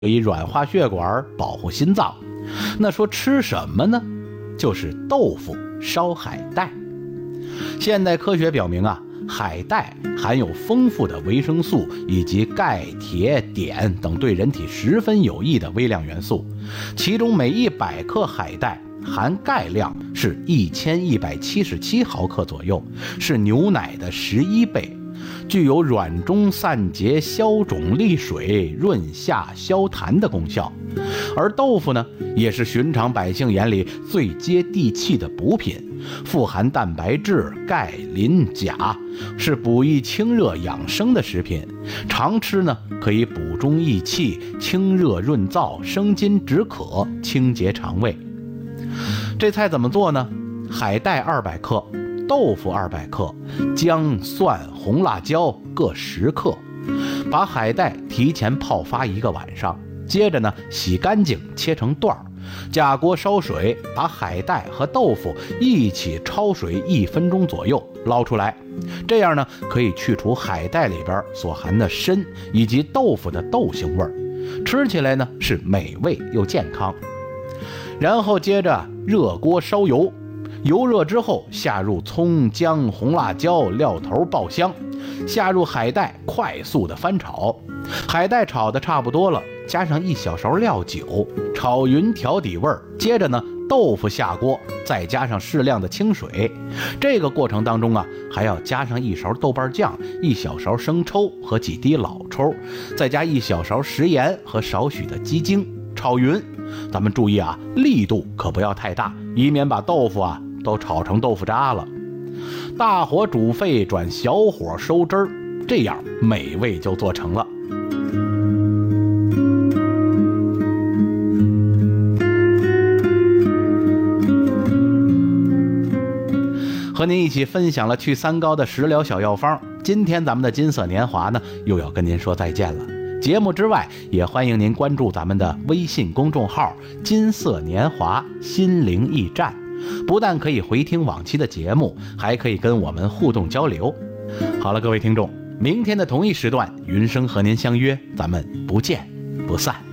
以软化血管，保护心脏。那说吃什么呢？就是豆腐烧海带。现代科学表明啊，海带含有丰富的维生素以及钙、铁、碘等对人体十分有益的微量元素，其中每100克海带含钙量是1177毫克左右，是牛奶的11倍，具有软中散结、消肿利水、润下消痰的功效。而豆腐呢，也是寻常百姓眼里最接地气的补品，富含蛋白质、钙、磷、钾，是补益清热养生的食品。常吃呢，可以补中益气、清热润燥、生津止渴、清洁肠胃。这菜怎么做呢？海带200克，豆腐200克，姜、蒜、红辣椒各10克。把海带提前泡发1个晚上，接着呢，洗干净切成段儿，架锅烧水，把海带和豆腐一起焯水1分钟左右，捞出来。这样呢，可以去除海带里边所含的砷以及豆腐的豆腥味儿，吃起来呢是美味又健康。然后接着热锅烧油，油热之后下入葱、姜、红辣椒，料头爆香，下入海带，快速的翻炒。海带炒的差不多了，加上1小勺料酒，炒匀调底味儿。接着呢，豆腐下锅，再加上适量的清水。这个过程当中啊，还要加上1勺豆瓣酱、1小勺生抽和几滴老抽，再加1小勺食盐和少许的鸡精，炒匀。咱们注意啊，力度可不要太大，以免把豆腐啊都炒成豆腐渣了。大火煮沸转小火收汁儿，这样美味就做成了。和您一起分享了去三高的食疗小药方。今天咱们的金色年华呢，又要跟您说再见了。节目之外，也欢迎您关注咱们的微信公众号金色年华心灵驿站，不但可以回听往期的节目，还可以跟我们互动交流。好了，各位听众，明天的同一时段，云生和您相约，咱们不见不散。